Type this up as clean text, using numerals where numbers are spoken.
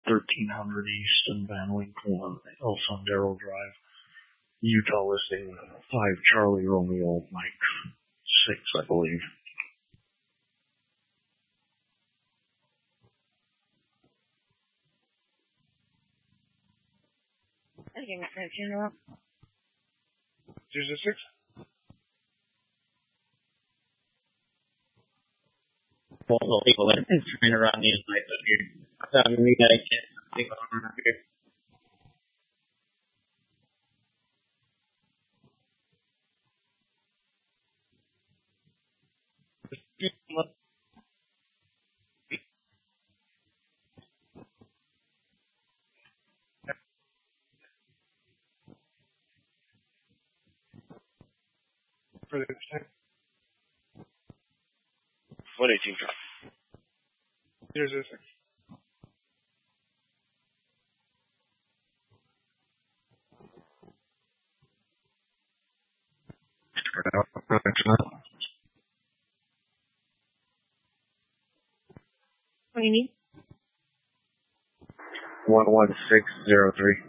1300 East and Van Winkle and El Sondero Drive, Utah listing 5 Charlie Romeo Mike 6, I believe. Okay, funeral. There's a 6. Multiple people in turning around these lights up here. We gotta get something going on here. For the time. 118 drop. There's a 6. What do you need? 11603.